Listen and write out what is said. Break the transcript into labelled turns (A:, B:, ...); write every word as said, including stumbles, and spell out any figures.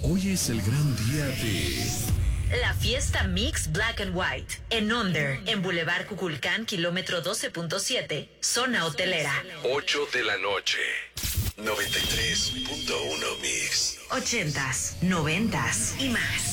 A: Hoy es el gran día de...
B: La fiesta Mix Black and White en Onder, en Boulevard Cuculcán, kilómetro doce punto siete, zona hotelera.
A: ocho de la noche. noventa y tres punto uno Mix.
B: Ochentas, noventas y más.